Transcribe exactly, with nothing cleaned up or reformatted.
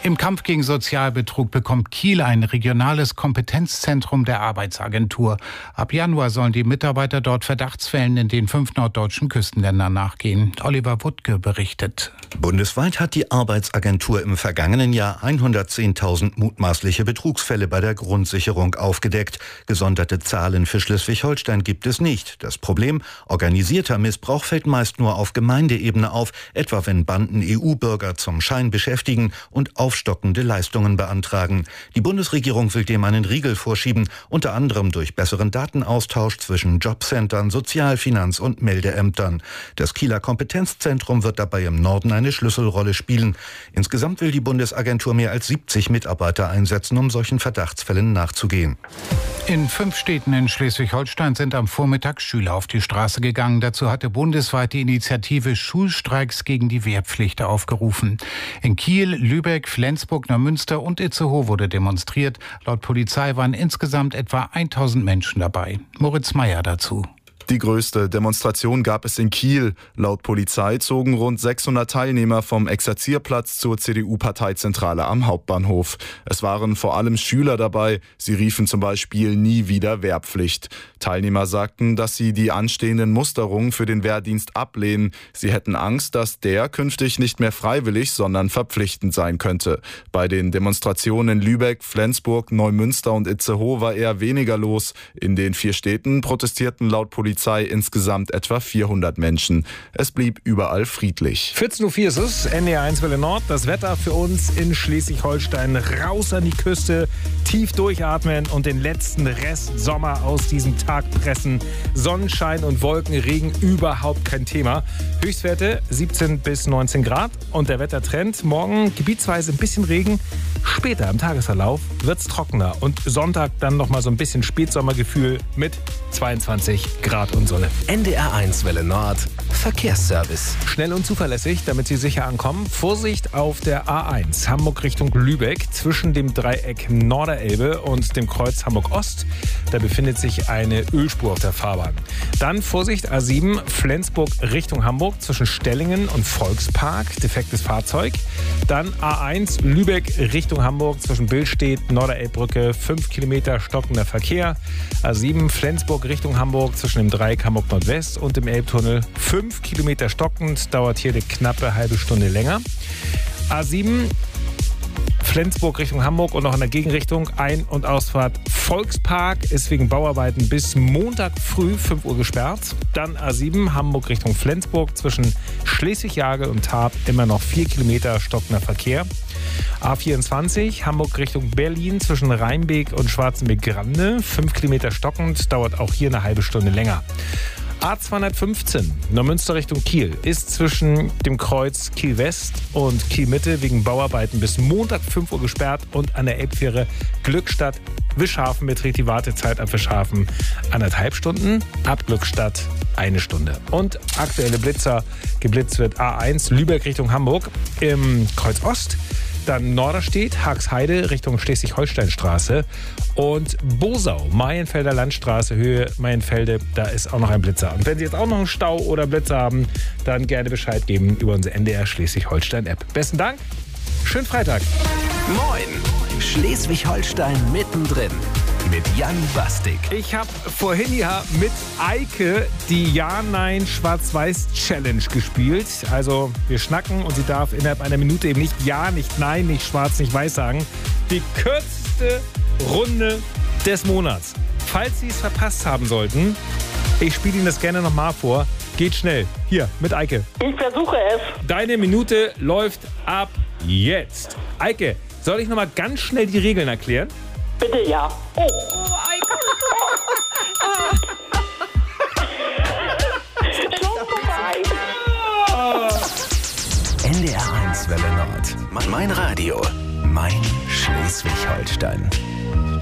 Im Kampf gegen Sozialbetrug bekommt Kiel ein regionales Kompetenzzentrum der Arbeitsagentur. Ab Januar sollen die Mitarbeiter dort Verdachtsfällen in den fünf norddeutschen Küstenländern nachgehen. Oliver Wuttke berichtet. Bundesweit hat die Arbeitsagentur im vergangenen Jahr hundertzehntausend mutmaßliche Betrugsfälle bei der Grundsicherung aufgedeckt. Gesonderte Zahlen für Schleswig-Holstein gibt es nicht. Das Problem: organisierter Missbrauch fällt meist nur auf Gemeindeebene auf, etwa wenn Banden E U-Bürger zum Schein beschäftigen und aufstockende Leistungen beantragen. Die Bundesregierung will dem einen Riegel vorschieben, unter anderem durch besseren Datenaustausch zwischen Jobcentern, Sozial-, Finanz- und Meldeämtern. Das Kieler Kompetenzzentrum wird dabei im Norden eine Schlüsselrolle spielen. Insgesamt will die Bundesagentur mehr als siebzig Mitarbeiter einsetzen, um solchen Verdachtsfällen nachzugehen. In fünf Städten in Schleswig-Holstein sind am Vormittag Schüler auf die Straße gegangen. Dazu hatte bundesweit die Initiative Schulstreiks gegen die Wehrpflicht aufgerufen. In Kiel, Lübeck, Flensburg, Neumünster und Itzehoe wurde demonstriert. Laut Polizei waren insgesamt etwa tausend Menschen dabei. Moritz Meyer dazu. Die größte Demonstration gab es in Kiel. Laut Polizei zogen rund sechshundert Teilnehmer vom Exerzierplatz zur C D U-Parteizentrale am Hauptbahnhof. Es waren vor allem Schüler dabei. Sie riefen zum Beispiel nie wieder Wehrpflicht. Teilnehmer sagten, dass sie die anstehenden Musterungen für den Wehrdienst ablehnen. Sie hätten Angst, dass der künftig nicht mehr freiwillig, sondern verpflichtend sein könnte. Bei den Demonstrationen in Lübeck, Flensburg, Neumünster und Itzehoe war eher weniger los. In den vier Städten protestierten laut Polizei insgesamt etwa vierhundert Menschen. Es blieb überall friedlich. vierzehn Uhr vier ist es, N D R eins Welle Nord. Das Wetter für uns in Schleswig-Holstein. Raus an die Küste, tief durchatmen und den letzten Rest Sommer aus diesem Tag pressen. Sonnenschein und Wolkenregen überhaupt kein Thema. Höchstwerte siebzehn bis neunzehn Grad. Und der Wettertrend: morgen gebietsweise ein bisschen Regen. Später im Tagesverlauf wird es trockener. Und Sonntag dann nochmal so ein bisschen Spätsommergefühl mit zweiundzwanzig Grad und Sonne. N D R eins Welle Nord Verkehrsservice. Schnell und zuverlässig, damit Sie sicher ankommen. Vorsicht auf der A eins Hamburg Richtung Lübeck zwischen dem Dreieck Norderelbe und dem Kreuz Hamburg Ost. Da befindet sich eine Ölspur auf der Fahrbahn. Dann Vorsicht A sieben Flensburg Richtung Hamburg zwischen Stellingen und Volkspark. Defektes Fahrzeug. Dann A eins Lübeck Richtung Hamburg zwischen Billstedt, Norderelbbrücke, fünf Kilometer stockender Verkehr. A sieben Flensburg Richtung Hamburg zwischen dem Dreieck Hamburg Nordwest und dem Elbtunnel. fünf Kilometer stockend, dauert hier eine knappe halbe Stunde länger. A sieben Flensburg Richtung Hamburg und noch in der Gegenrichtung Ein- und Ausfahrt Volkspark ist wegen Bauarbeiten bis Montag früh fünf Uhr gesperrt. Dann A sieben Hamburg Richtung Flensburg zwischen Schleswig-Jagel und Tarp immer noch vier Kilometer stockender Verkehr. A vierundzwanzig Hamburg Richtung Berlin zwischen Rheinbeek und Schwarzenbeck-Grande fünf Kilometer stockend, dauert auch hier eine halbe Stunde länger. A zweihundertfünfzehn Neumünster Richtung Kiel ist zwischen dem Kreuz Kiel West und Kiel Mitte wegen Bauarbeiten bis Montag fünf Uhr gesperrt und an der Elbfähre Glückstadt Wischhafen beträgt die Wartezeit ab Wischhafen anderthalb Stunden, ab Glückstadt eine Stunde. Und aktuelle Blitzer: geblitzt wird A eins Lübeck Richtung Hamburg im Kreuz Ost. Dann Norderstedt, Haagsheide Richtung Schleswig-Holstein-Straße und Bosau, Maienfelder Landstraße, Höhe Maienfelde, da ist auch noch ein Blitzer. Und wenn Sie jetzt auch noch einen Stau oder Blitzer haben, dann gerne Bescheid geben über unsere N D R Schleswig-Holstein-App. Besten Dank, schönen Freitag. Moin, Schleswig-Holstein mittendrin. Mit Jan Bastik. Ich habe vorhin ja mit Eike die Ja-Nein-Schwarz-Weiß-Challenge gespielt. Also wir schnacken und sie darf innerhalb einer Minute eben nicht Ja, nicht Nein, nicht Schwarz, nicht Weiß sagen. Die kürzeste Runde des Monats. Falls Sie es verpasst haben sollten, ich spiele Ihnen das gerne nochmal vor. Geht schnell. Hier, mit Eike. Ich versuche es. Deine Minute läuft ab jetzt. Eike, soll ich nochmal ganz schnell die Regeln erklären? Bitte ja. Oh. Schon vorbei. N D R eins Welle Nord. Mein Radio. Mein Schleswig-Holstein.